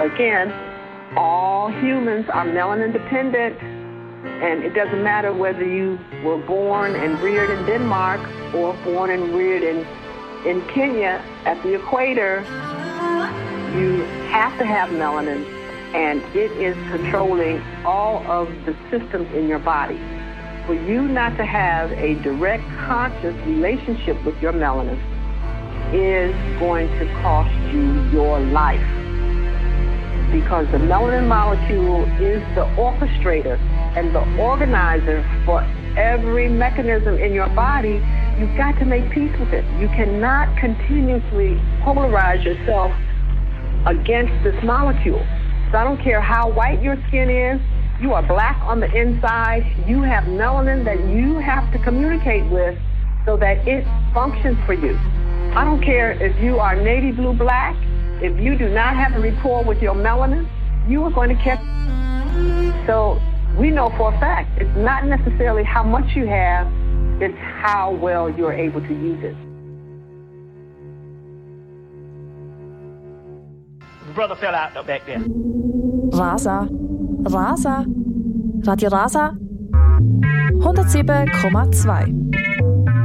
again, all humans are melanin dependent, and it doesn't matter whether you were born and reared in Denmark or born and reared in Kenya at the equator. You have to have melanin, and it is controlling all of the systems in your body. For you not to have a direct, conscious relationship with your melanin is going to cost you your life. Because the melanin molecule is the orchestrator and the organizer for every mechanism in your body. You've got to make peace with it. You cannot continuously polarize yourself against this molecule. So I don't care how white your skin is, you are black on the inside, you have melanin that you have to communicate with so that it functions for you. I don't care if you are navy blue black, if you do not have a rapport with your melanin, you are going to catch. So we know for a fact, it's not necessarily how much you have, it's how well you're able to use it. The brother fell out back there. Rasa. Radio Rasa 107,2